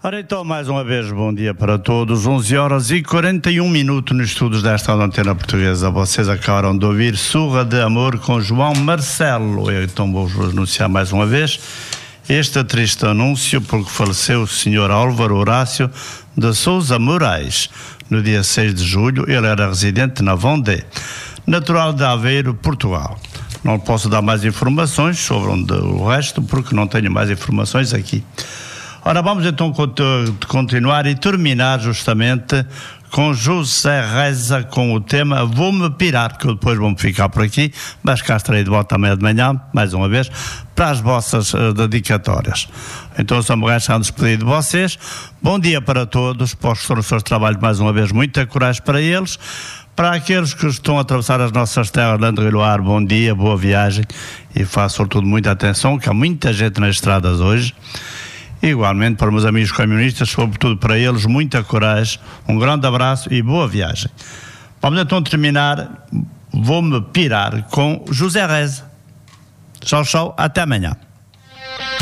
Ora então, mais uma vez, bom dia para todos. 11h41 nos estudos desta Antena Portuguesa. Vocês acabaram de ouvir Surra de Amor com João Marcelo. Eu então vou anunciar mais uma vez este triste anúncio, porque faleceu o Sr. Álvaro Horácio de Sousa Moraes no dia 6 de julho. Ele era residente na Vendée, natural de Aveiro, Portugal. Não posso dar mais informações sobre o resto, porque não tenho mais informações aqui. Ora, vamos então continuar e terminar justamente com José Reza, com o tema Vou-me Pirar, que eu depois vou-me ficar por aqui, mas cá estarei de volta amanhã de manhã, mais uma vez, para as vossas dedicatórias. Então, estamos a despedir de vocês. Bom dia para todos, para os professores de trabalho, mais uma vez, muita coragem para eles. Para aqueles que estão a atravessar as nossas terras de André-Loar, bom dia, boa viagem, e façam sobretudo muita atenção, que há muita gente nas estradas hoje. Igualmente para os meus amigos camionistas, sobretudo para eles, muita coragem, um grande abraço e boa viagem. Vamos então terminar, Vou-me Pirar com José Reza. Tchau, tchau, até amanhã.